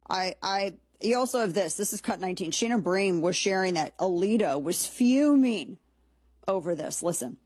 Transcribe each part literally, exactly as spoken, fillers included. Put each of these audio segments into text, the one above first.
I, I, you also have this. This is Cut nineteen. Shannon Bream was sharing that Alito was fuming over this. Listen.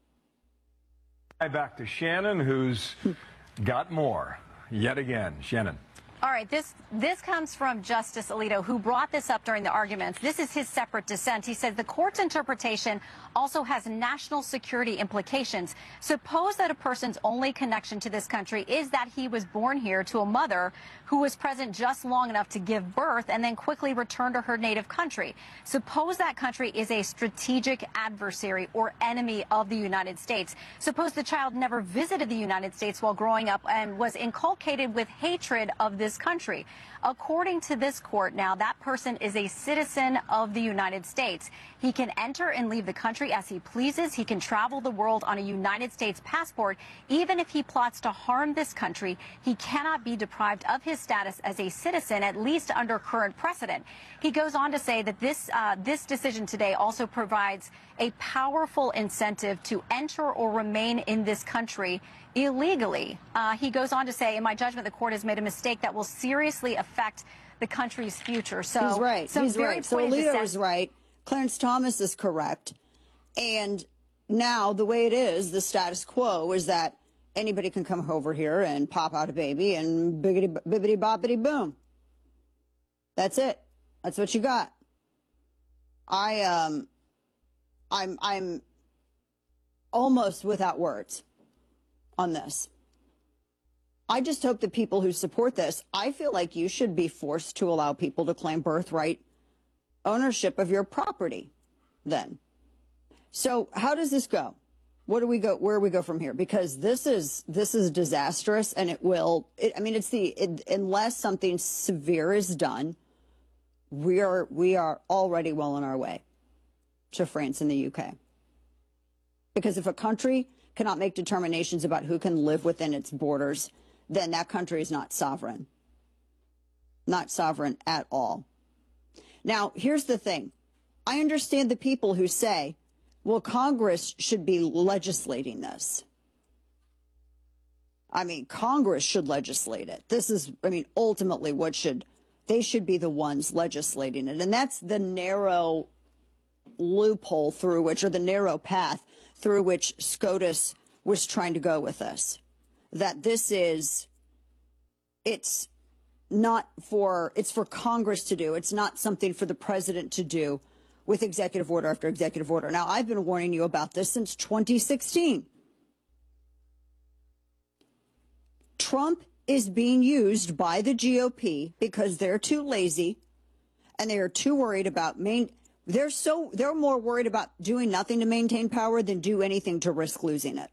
Back to Shannon, who's got more yet again. Shannon. All right, this this comes from Justice Alito, who brought this up during the arguments. This is his separate dissent. He says the court's interpretation also has national security implications. Suppose that a person's only connection to this country is that he was born here to a mother who was present just long enough to give birth and then quickly return to her native country. Suppose that country is a strategic adversary or enemy of the United States. Suppose the child never visited the United States while growing up and was inculcated with hatred of this country. According to this court now, that person is a citizen of the United States. He can enter and leave the country as he pleases. He can travel the world on a United States passport. Even if he plots to harm this country, he cannot be deprived of his status as a citizen, at least under current precedent. He goes on to say that this, uh, this decision today also provides a powerful incentive to enter or remain in this country illegally. Uh, he goes on to say, in my judgment, the court has made a mistake that will seriously affect the country's future. So he's right. He's right. So Alito is right. Clarence Thomas is correct. And now the way it is, the status quo is that anybody can come over here and pop out a baby and biggity bibbity boppity boom. That's it. That's what you got. I um I'm I'm almost without words on this. I just hope that people who support this, I feel like you should be forced to allow people to claim birthright ownership of your property then. So how does this go? What do we go? Where do we go from here? Because this is this is disastrous, and it will. It, I mean, it's the it, unless something severe is done, we are we are already well on our way to France and the U K. Because if a country cannot make determinations about who can live within its borders, then that country is not sovereign. Not sovereign at all. Now, here's the thing. I understand the people who say, well, Congress should be legislating this. I mean, Congress should legislate it. This is, I mean, ultimately what should, they should be the ones legislating it. And that's the narrow loophole through which, or the narrow path through which SCOTUS was trying to go with this. That this is, it's not for, it's for Congress to do. It's not something for the president to do with executive order after executive order. Now, I've been warning you about this since twenty sixteen. Trump is being used by the G O P because they're too lazy and they are too worried about main. They're so they're more worried about doing nothing to maintain power than do anything to risk losing it.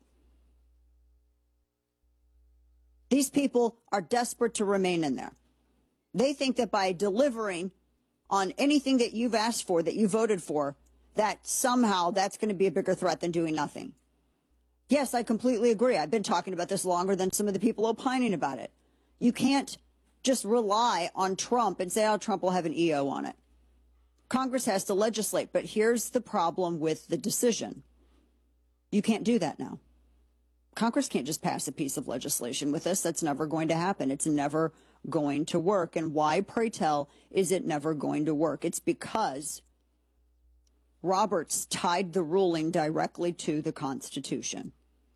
These people are desperate to remain in there. They think that by delivering on anything that you've asked for, that you voted for, that somehow that's going to be a bigger threat than doing nothing. Yes, I completely agree. I've been talking about this longer than some of the people opining about it. You can't just rely on Trump and say, oh, Trump will have an E O on it. Congress has to legislate, but here's the problem with the decision. You can't do that now. Congress can't just pass a piece of legislation with this. That's never going to happen. It's never going to work. And why, pray tell, is it never going to work? It's because Roberts tied the ruling directly to the Constitution.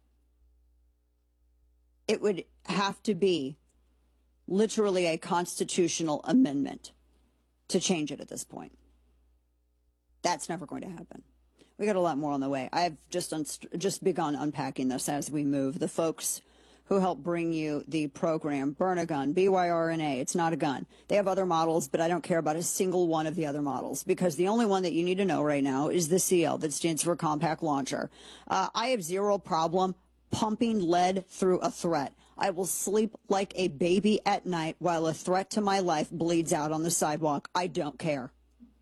It would have to be literally a constitutional amendment to change it at this point. That's never going to happen. We got a lot more on the way. I've just just begun unpacking this as we move. The folks who help bring you the program, Burn a Gun, B Y R N A, it's not a gun. They have other models, but I don't care about a single one of the other models because the only one that you need to know right now is the C L, that stands for Compact Launcher. Uh, I have zero problem pumping lead through a threat. I will sleep like a baby at night while a threat to my life bleeds out on the sidewalk. I don't care.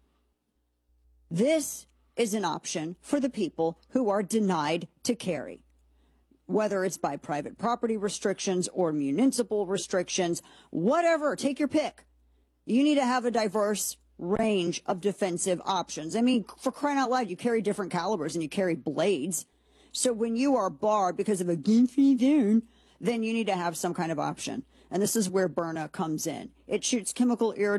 This is an option for the people who are denied to carry, whether it's by private property restrictions or municipal restrictions, whatever, take your pick. You need to have a diverse range of defensive options. I mean, for crying out loud, you carry different calibers and you carry blades. So when you are barred because of a gun-free zone, then you need to have some kind of option. And this is where Byrna comes in. It shoots chemical irritants